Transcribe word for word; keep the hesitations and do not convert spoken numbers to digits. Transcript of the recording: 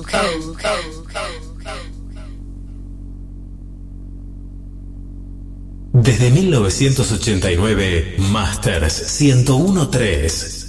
Desde mil novecientos ochenta y nueve, Masters ciento uno punto tres.